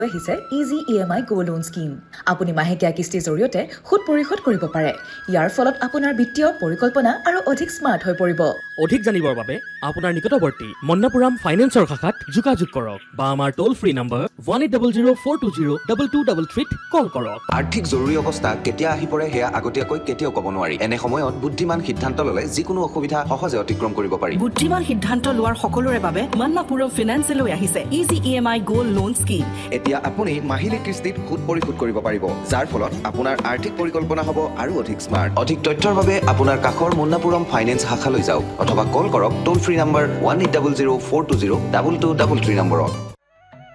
আহিছে easy EMI Go Loan Scheme। আপুনি মাহেকীয়া কিস্তিৰ জৰিয়তে সুদ পৰিশোধ কৰিব পাৰে। ইয়াৰ ফলত আপোনাৰ বিত্তীয় পৰিকল্পনা আৰু অধিক স্মাৰ্ট হৈ পৰিব। অধিক জানিবৰ বাবে আপোনাৰ নিকটৱৰ্তী মন্নাপুৰাম ফাইনেন্সৰ শাখাত যোগাযোগ কৰক বা আমাৰ টোল ফ্ৰী নম্বৰ 1800-420-2233 কল কৰক। আৰ্থিক জৰুৰী অৱস্থা কেতিয়া আহি পৰে সেয়া আগতীয়াকৈ কেতিয়াও ক'ব নোৱাৰি। এনে সময়ত বুদ্ধিমান সিদ্ধান্ত ল'লে যিকোনো অসুবিধা সহজে অতিক্ৰম কৰিব পাৰি। বুদ্ধিমান সিদ্ধান্ত লোৱাৰ সকলোৰে বাবে মন্নাপুৰম ফাইনেন্সে লৈ আহিছে easy EMI Go Loan Scheme। এতিয়া আপুনি মাহিলী কিস্তিত সুদ পৰিশোধ কৰিব পাৰিব, যাৰ ফলত আপোনাৰ আৰ্থিক পৰিকল্পনা হ'ব আৰু অধিক স্মাৰ্ট। অধিক তথ্যৰ বাবে আপোনাৰ কাষৰ মন্নাপুৰম ফাইনেন্স শাখালৈ যাওক অথবা কল কৰক টোল ফ্ৰী নম্বৰ 1800-420-2233 নম্বৰত।